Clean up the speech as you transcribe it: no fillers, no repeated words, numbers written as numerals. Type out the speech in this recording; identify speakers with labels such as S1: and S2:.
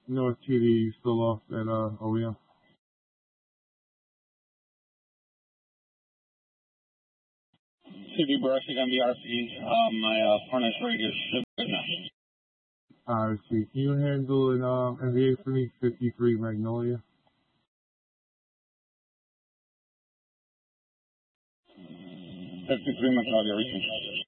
S1: North TD still off at OEM.
S2: CD brushing on the RC. My furnace rate is good now.
S1: I see. Can you handle an NVA for me? 53 Magnolia.
S2: 53 Magnolia reaching.